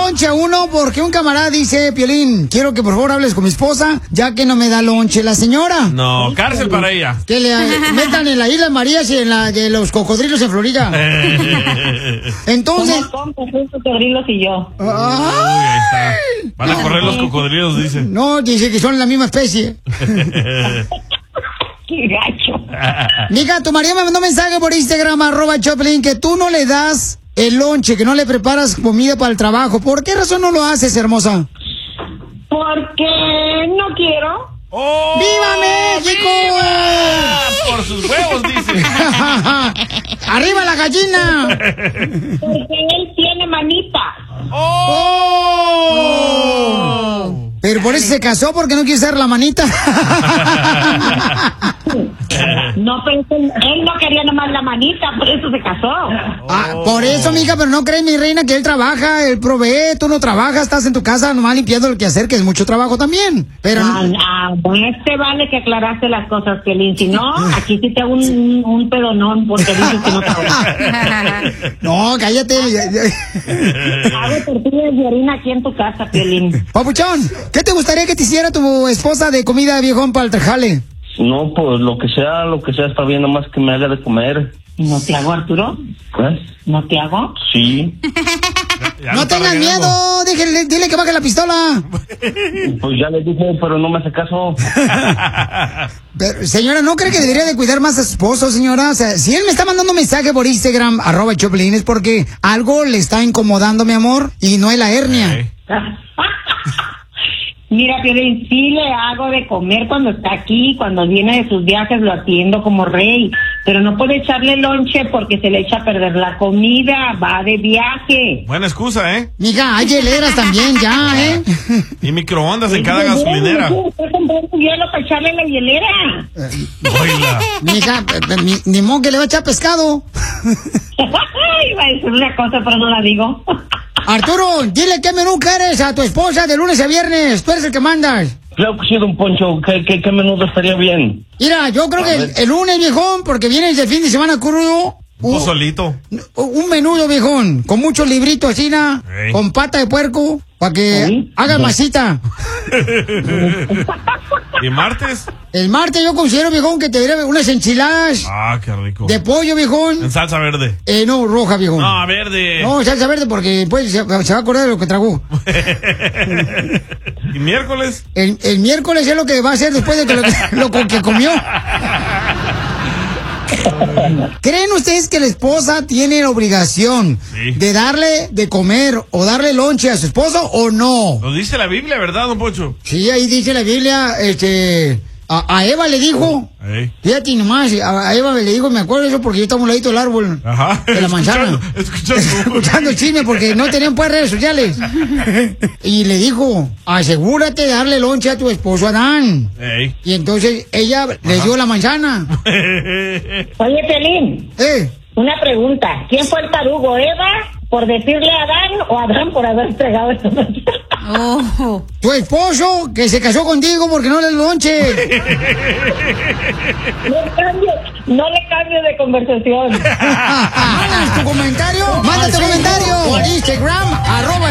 lonche a uno porque un camarada dice, Piolín, quiero que por favor hables con mi esposa, ya que no me da lonche la señora. No, cárcel para ella. Que le metan en la Isla Marías y en la de los cocodrilos en Florida. Entonces... Somos cocodrilos y yo. Ahí está. Van a correr los cocodrilos, dice. No, dice que son la misma especie. Qué gacho. Mija, tu marido me mandó un mensaje por Instagram, @Choplin, que tú no le das el lonche, que no le preparas comida para el trabajo. ¿Por qué razón no lo haces, hermosa? Porque no quiero. ¡Oh! ¡Viva México! ¡Viva! Por sus huevos, dice. ¡Arriba la gallina! Porque él tiene manita. ¡Oh! Pero por eso se casó, porque no quiere ser la manita. No, pero él no quería nomás la manita, por eso se casó. Por eso, mija, pero no crees, mi reina, que él trabaja, él provee, tú no trabajas, estás en tu casa nomás limpiando el quehacer, que es mucho trabajo también. Pero Bueno, vale que aclaraste las cosas, Piolín. Si no, aquí sí te hago un pedonón porque dices que no trabajas. No, cállate. Hago tortillas de harina aquí en tu casa, Piolín. Papuchón, ¿qué te gustaría que te hiciera tu esposa de comida, viejón, para el trajale? No, pues lo que sea está bien, nomás que me haga de comer. ¿No te hago, Arturo? ¿Eh? ¿No te hago? Sí. No tengas miedo, dile que baje la pistola. Pues ya le dije, pero no me hace caso. Pero, señora, ¿no cree que debería de cuidar más a su esposo, señora? O sea, si él me está mandando un mensaje por Instagram, @Choplin, es porque algo le está incomodando, mi amor, y no es la hernia. Mira, Piolín, sí le hago de comer cuando está aquí, cuando viene de sus viajes lo atiendo como rey, pero no puede echarle lonche porque se le echa a perder la comida, va de viaje. Buena excusa, ¿eh? Mija, hay hieleras también ya, ¿eh? Y microondas en cada gasolinera. Estoy comprando hielo para echarle la hielera. Oíla. Mija, ni modo que le va a echar pescado. Iba a decir una cosa, pero no la digo. Arturo, dile qué menú quieres a tu esposa de lunes a viernes. Tú eres el que mandas. Claro que sí, don Poncho. ¿Qué menudo estaría bien? Mira, yo creo que el lunes, viejón, porque vienes del fin de semana crudo. Pozolito. Un menudo, viejón, con muchos libritos así, Ey. con pata de puerco, para que haga masita. ¿Y martes? El martes yo considero, viejón, que te diré unas enchiladas Ah, qué rico. de pollo, viejón. En salsa verde. No, roja, viejón. No, verde. No, salsa verde porque después se va a acordar de lo que tragó. ¿Y miércoles? El miércoles es lo que va a hacer después de que lo que comió. ¿Creen ustedes que la esposa tiene la obligación de darle de comer o darle lonche a su esposo o no? Lo dice la Biblia, ¿verdad, don Poncho? Sí, ahí dice la Biblia, a Eva le dijo, Ey. fíjate nomás, a Eva le dijo, me acuerdo de eso porque yo estaba a un ladito del árbol, Ajá. de la manzana, escuchando el chisme porque no tenían pues redes sociales. Y le dijo, asegúrate de darle lonche a tu esposo Adán. Ey. Y entonces ella le dio la manzana. Oye, Piolín, una pregunta. ¿Quién fue el tarugo, Eva por decirle a Adán o Adán por haber entregado esta noche? Tu esposo que se casó contigo porque no le lonche. No le cambio de conversación. ¿Mandas tu comentario? Manda tu comentario por Instagram,